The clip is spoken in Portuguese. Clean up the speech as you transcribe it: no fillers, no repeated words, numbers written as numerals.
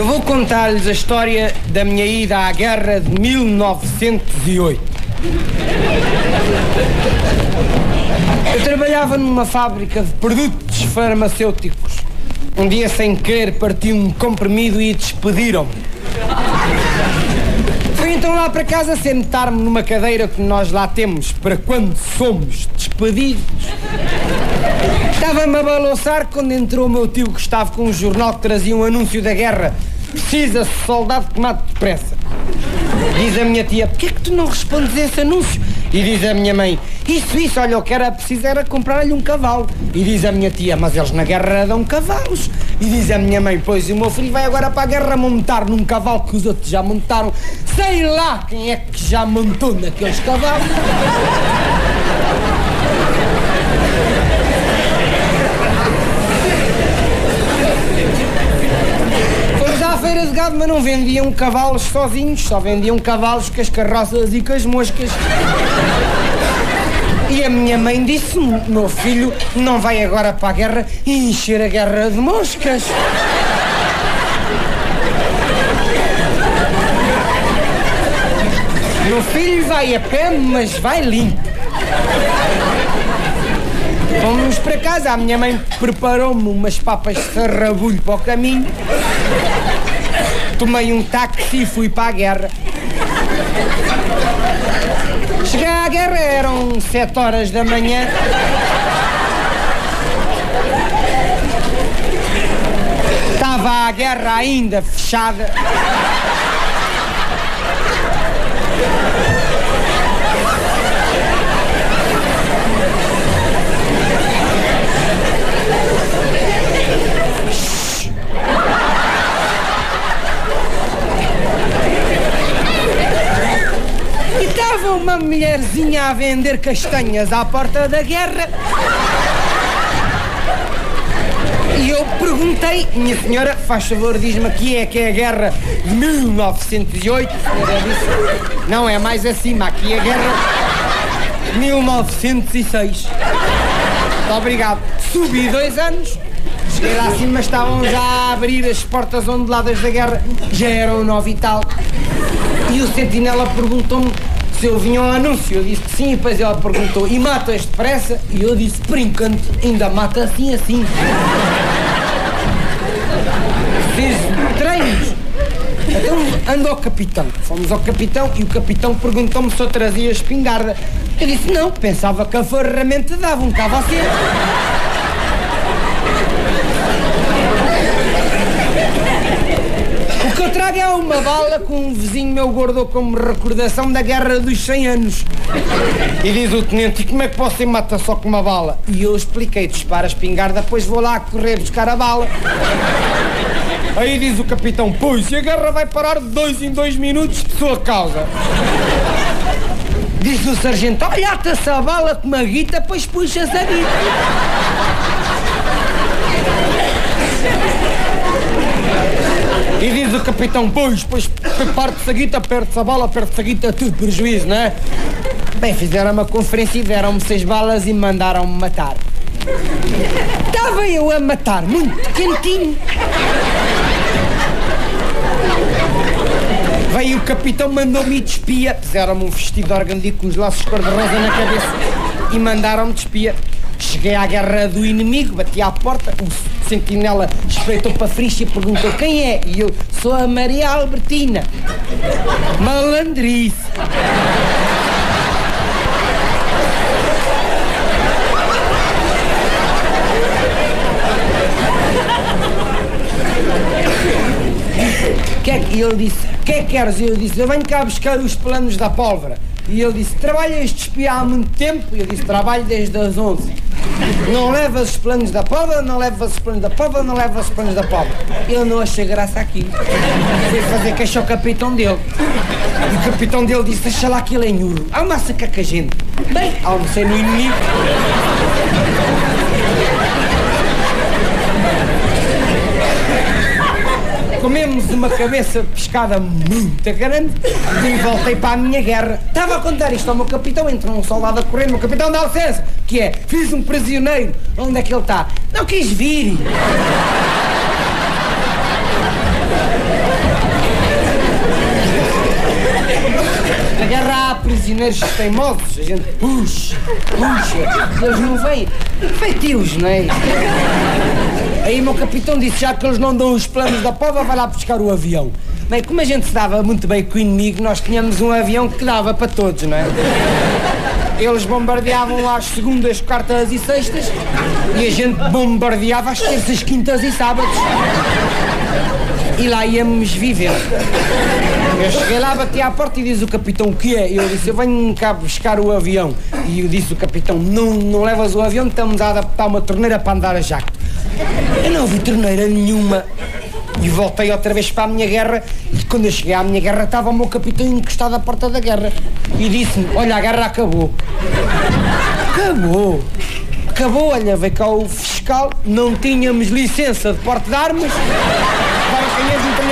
Eu vou contar-lhes a história da minha ida à guerra de 1908. Eu trabalhava numa fábrica de produtos farmacêuticos. Um dia, sem querer, parti um comprimido e despediram-me. Fui então lá para casa sentar-me numa cadeira que nós lá temos para quando somos despedidos. Estava-me a balançar quando entrou o meu tio Gustavo com um jornal que trazia um anúncio da guerra. Precisa-se soldado que mate depressa. Diz a minha tia, porquê é que tu não respondes a esse anúncio? E diz a minha mãe, isso, olha, o que era preciso era comprar-lhe um cavalo. E diz a minha tia, mas eles na guerra dão cavalos. E diz a minha mãe, pois o meu filho vai agora para a guerra montar num cavalo que os outros já montaram. Sei lá quem é que já montou naqueles cavalos. À feira de gado, mas não vendiam cavalos sozinhos, só vendiam cavalos com as carroças e com as moscas. E a minha mãe disse, meu filho não vai agora para a guerra e encher a guerra de moscas. Meu filho vai a pé, mas vai limpo. Fomos para casa, a minha mãe preparou-me umas papas de sarrabulho para o caminho. Tomei um táxi e fui para a guerra. Cheguei à guerra, eram 7 horas da manhã. Estava a guerra ainda fechada. E estava uma mulherzinha a vender castanhas à porta da guerra. E eu perguntei, minha senhora, faz favor, diz-me aqui é que é a guerra de 1908. A senhora disse, não, é mais acima, aqui é a guerra de 1906. Muito obrigado. Subi 2 anos. Cheguei lá acima, estavam já a abrir as portas onduladas da guerra. Já eram 9 e tal. E o sentinela perguntou-me se eu vinha ao anúnio. Eu disse que sim, e depois ela perguntou, e matas depressa? E eu disse, por enquanto, ainda mata assim. Fiz treinos. Então ando ao capitão. Fomos ao capitão e o capitão perguntou-me se eu trazia espingarda. Eu disse, não, pensava que a ferramenta dava um cabo assim. O que eu trago é uma bala que um vizinho meu guardou como recordação da guerra dos 100 anos. E diz o tenente, e como é que você mata só com uma bala? E eu expliquei, dispara a espingarda, depois vou lá correr buscar a bala. Aí diz o capitão, pois, e a guerra vai parar de 2 em 2 minutos de sua causa. Diz o sargento, olha, ata-se a bala com uma guita, pois puxa-se a guita. E diz o capitão, pois, parte-se a guita, perde-se a bala, perde-se a guita, tudo prejuízo, não é? Bem, fizeram uma conferência e deram-me 6 balas e mandaram-me matar. Estava eu a matar, muito quentinho. Veio o capitão, mandou-me ir de espia. Puseram-me um vestido de organdico com os laços cor-de-rosa na cabeça e mandaram-me de espia. Cheguei à guerra do inimigo, bati à porta, o sentinela espreitou para a frixa e perguntou quem é? E eu, sou a Maria Albertina. Malandrice. E ele disse, o que é que queres? E eu disse, eu venho cá buscar os planos da pólvora. E ele disse, trabalhas de espia há muito tempo? E eu disse, trabalho desde as 11. Não levas os planos da pólvora, não levas os planos da pólvora, não levas os planos da pólvora. Eu não achei graça aqui. Fui fazer queixa ao capitão dele. E o capitão dele disse, deixa lá que ele é nhurro. Almoça cá com a gente. Bem, almocei no inimigo. Comemos uma cabeça de pescada muito grande e voltei para a minha guerra. Estava a contar isto ao meu capitão, entrou um soldado a correr, meu capitão dá licença, que é, fiz um prisioneiro, onde é que ele está? Não quis vir. prisioneiros teimosos, a gente puxa, eles não vêm. Feitios, não é? Aí o meu capitão disse, já que eles não dão os planos da pova, vai lá buscar o avião. Bem, como a gente se dava muito bem com o inimigo, nós tínhamos um avião que dava para todos, não é? Eles bombardeavam lá às segundas, quartas e sextas e a gente bombardeava às terças, quintas e sábados. E lá íamos vivendo. Eu cheguei lá, bati à porta e diz o capitão, o que é? Eu disse, eu venho cá buscar o avião. E eu disse o capitão, não levas o avião, estamos a adaptar uma torneira para andar a jacto. Eu não vi torneira nenhuma. E voltei outra vez para a minha guerra e quando eu cheguei à minha guerra estava o meu capitão encostado à porta da guerra e disse-me, olha, a guerra acabou. Acabou, olha, veio cá o fiscal, não tínhamos licença de porte de armas, agora quem é